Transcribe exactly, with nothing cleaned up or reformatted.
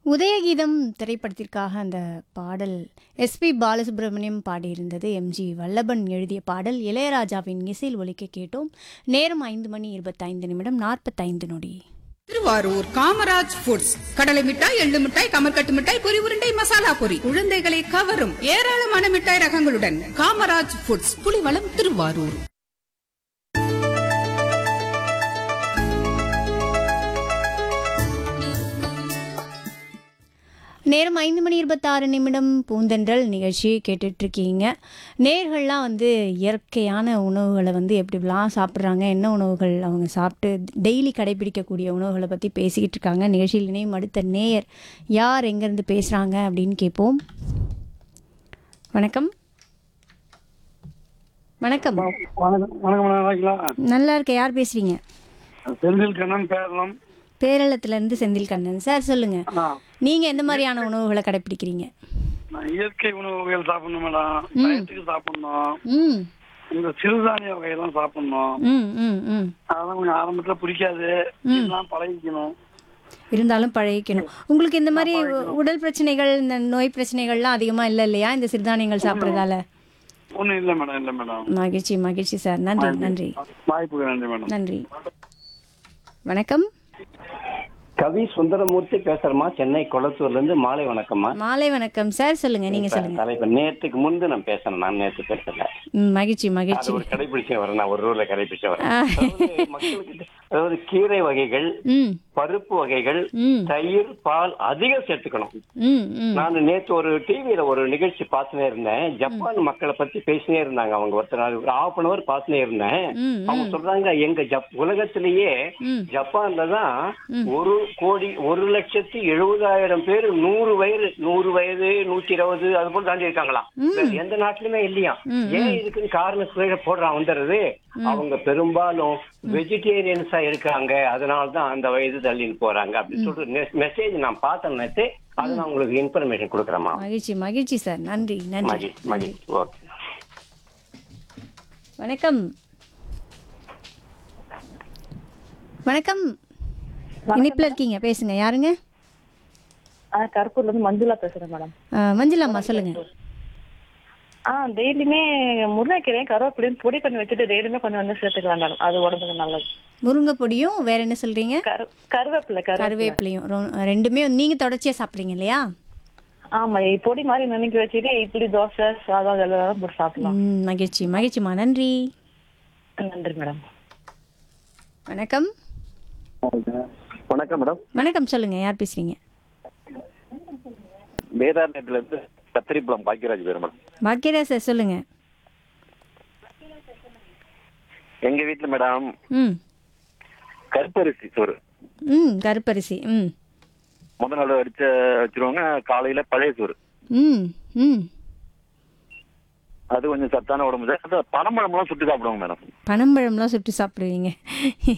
உதயகீதம் திரைப்படத்திற்காக அந்த பாடல் எஸ்பி பாலசுப்ரமணியம் பாடியிருந்தது. எம்ஜி வல்லபன் எழுதிய பாடல் இளையராஜாவின் இசையில் ஒலிக்க கேட்டோம். நேரம் ஐந்து மணி இருபத்தைந்து நிமிடம் நாற்பத்தைந்து நொடி. திருவாரூர் காமராஜ் ஃபுட்ஸ் கடலை மிட்டாய், எள்ளு மிட்டாய், கமர்கட்டு மிட்டாய், பொரி உருண்டை, மசாலா பொரி, குழந்தைகளை கவரும் ஏராளமான மிட்டாய் ரகங்களுடன் காமராஜ் ஃபுட்ஸ், புலிவளம், திருவாரூர். நேரம் ஐந்து மணி இருபத்தாறு நிமிடம். பூந்தென்றல் நிகழ்ச்சி கேட்டுட்ருக்கீங்க. நேர்கள்லாம் வந்து இயற்கையான உணவுகளை வந்து எப்படிலாம் சாப்பிட்றாங்க, என்ன உணவுகள் அவங்க சாப்பிட்டு டெய்லி கடைபிடிக்கக்கூடிய உணவுகளை பற்றி பேசிக்கிட்டு இருக்காங்க. நிகழ்ச்சியில் இணையும் அடுத்த நேயர் யார், எங்கேருந்து பேசுகிறாங்க அப்படின்னு கேட்போம். வணக்கம். வணக்கம். நல்லா இருக்க. யார் பேசுகிறீங்க? செந்தில் கண்ணன் பேரளம். பேரளத்துலேருந்து செந்தில் கண்ணன் சார், சொல்லுங்கள். நீங்கள் எந்த மாதிரியான உணவுகளை கடைப்பிடிக்கிறீங்க? நான் இயற்கை உணவுகள் சாப்பிடணும் மேடம். டயத்துக்கு சாப்பிடணும். ம் இந்த சிறுதானிய வகையெல்லாம் சாப்பிடணும். ம் ம் ம் அதெல்லாம் கொஞ்சம் ஆரம்பத்தில் பிடிக்காது. இதெல்லாம் பழகிக்கணும். இருந்தாலும் பழகிக்கணும். உங்களுக்கு இந்த மாதிரி உடல் பிரச்சனைகள், இந்த நோய் பிரச்சனைகள்லாம் அதிகமாக இல்லை இல்லையா இந்த சிறுதானியங்கள் சாப்பிட்றதால? ஒன்றும் இல்லை மேடம், இல்லை மேடம். மகிழ்ச்சி மகிழ்ச்சி சார். நன்றி நன்றி வாய்ப்புக்கு நன்றி மேடம். நன்றி. வணக்கம். கவி சுந்தரமூர்த்தி பேசுறமா, சென்னை கொளத்தூர்ல இருந்து. மாலை வணக்கம்மா. மாலை வணக்கம் சார், சொல்லுங்க. நீங்க சொல்லுங்க. தலைப்பு நேற்றுக்கு முன்பு நான் பேசணும். நான் நேற்று பேசல. ம், மகிழ்ச்சி மகிழ்ச்சி. ஒரு கடைபிடிச்ச வரேன். நான் ஒரு ரூல கடைபிடிச்ச வரேன். அதாவது மக்களுக்கு அதாவது கீரை வகைகள், ம் பருப்பு வகைகள், ம் தயிர், பால் அதிகம் சேர்த்துக்கணும். ம் ம் நான் நேற்று ஒரு டிவியில ஒரு நிகழ்ச்சி பார்த்துனே இருந்தேன். ஜப்பான் மக்களை பத்தி பேசினே இருந்தாங்க. அவங்க ஒருத்தர் நாள் ஒரு ஹாஃப் அன் அவர் பார்த்துனே இருந்தேன். ம், அவங்க சொல்றாங்க, எங்க ஜப் உலகத்திலேயே ம். ஜப்பான்ல தான் ஒரு கோடி ஒரு லட்சத்தி எழுபதாயிரம் பேர் நூறு வயது நூறு வயது நூத்தி இருபது அது போல தாண்டி இருக்காங்களாம். வேற எந்த நாட்டிலுமே இல்லையா? ஏன் இதுக்குன்னு காரணம் கீழே போடுறான் வந்துடுறது. அவங்க பெரும்பாலும் வெஜிடேரியன்ஸா இருக்காங்க, அதனாலதான் அந்த வயது தள்ளின்னு போறாங்க அப்படின்னு சொல்லிட்டு மெசேஜ் நான் பார்த்தேன் நேற்று. அதை நான் உங்களுக்கு இன்ஃபர்மேஷன் கொடுக்குறேம்மா. மகிழ்ச்சி மகிழ்ச்சி சார். நன்றி நன்றி. மகிழ்ச்சி மகிழ்ச்சி. ஓகே. வணக்கம். வணக்கம். இனிப்புல இருக்கீங்க, பேசுங்க. யாருங்க? கருப்பூர்ல இருந்து மஞ்சுளா பேசுறேன் மேடம். ஆ, மஞ்சுளாம்மா சொல்லுங்க. ஆ டெய்லியுமே முருங்கைக்கீரை கருவேப்பிலையும் பொடி பண்ணி வச்சுட்டு டெய்லியுமே கொஞ்சம் வந்து சேர்த்துக்கலாம் மேடம். அது உடம்புக்கு நல்லது. முருங்கை பொடியும் வேற என்ன சொல்றீங்க? கரு கருவேப்பிலை கருவேப்பிலை கருவேப்பிலையும் ரொ- ரெண்டுமே நீங்க தொடர்ச்சியா சாப்பிடுறீங்க இல்லையா? ஆமா, இ- பொடி மாதிரி நினைக்க வச்சுட்டு இட்லி, தோசை, சாதம் இதெல்லாம் போட்டு சாப்பிடலாம். ம், மகிழ்ச்சி மகிழ்ச்சிமா. நன்றி. நன்றி மேடம். வணக்கம். வணக்கம் மேடம். வணக்கம், சொல்லுங்க. யார் பேசுறீங்க? வேதாரண்யத்துல இருந்து கத்திரிப்புலம் பாக்கியராஜ் பேர் மேடம். பாக்கியராஜ் சார், சொல்லுங்க. எங்க வீட்டுல மேடம் ம் கருப்பரிசி சோறு ம் கருப்பரிசி. ம் முத நாள் அடிச்ச வச்சிருவாங்க. காலையில பழைய சோறு. ம் ம் அது கொஞ்சம் சத்தான உடம்பு. அது பனம்பழம்லாம் சுட்டு சாப்பிடுவாங்க மேடம். பனம்பழம்லாம் சுட்டு சாப்பிடுவீங்க?